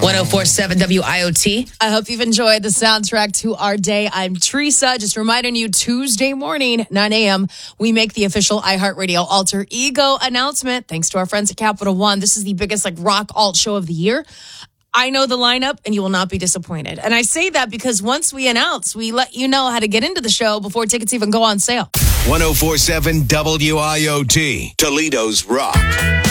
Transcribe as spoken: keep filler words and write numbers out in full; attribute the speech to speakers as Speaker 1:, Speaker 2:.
Speaker 1: oh four point seven W I O T.
Speaker 2: I hope you've enjoyed the soundtrack to our day. I'm Teresa, just reminding you, Tuesday morning, nine a.m., we make the official iHeartRadio Alter Ego announcement. Thanks to our friends at Capital One. This is the biggest like rock alt show of the year. I know the lineup, and you will not be disappointed. And I say that because once we announce, we let you know how to get into the show before tickets even go on sale.
Speaker 3: one oh four point seven W I O T, Toledo's Rock.